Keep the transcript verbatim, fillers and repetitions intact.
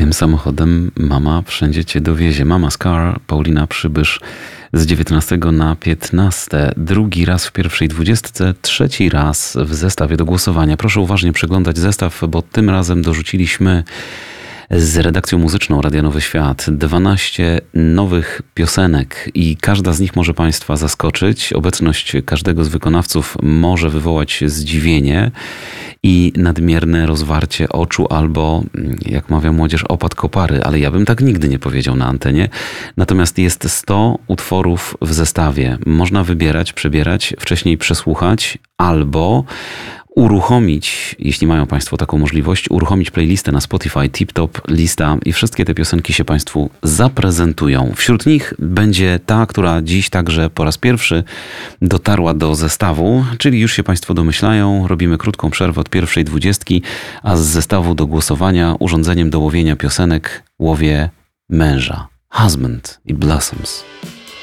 Tym samochodem mama wszędzie cię dowiezie. Mama's Car, Paulina Przybysz z dziewiętnastego na piętnaste. Drugi raz w pierwszej dwudziestce, trzeci raz w zestawie do głosowania. Proszę uważnie przeglądać zestaw, bo tym razem dorzuciliśmy z redakcją muzyczną Radia Nowy Świat dwanaście nowych piosenek i każda z nich może Państwa zaskoczyć. Obecność każdego z wykonawców może wywołać zdziwienie i nadmierne rozwarcie oczu albo, jak mawia młodzież, opad kopary, ale ja bym tak nigdy nie powiedział na antenie. Natomiast jest sto utworów w zestawie. Można wybierać, przebierać, wcześniej przesłuchać albo uruchomić, jeśli mają Państwo taką możliwość, uruchomić playlistę na Spotify, Tip Top Lista i wszystkie te piosenki się Państwu zaprezentują. Wśród nich będzie ta, która dziś także po raz pierwszy dotarła do zestawu, czyli już się Państwo domyślają, robimy krótką przerwę od pierwszej dwudziestki, a z zestawu do głosowania urządzeniem do łowienia piosenek łowię męża, Husband i Blossoms.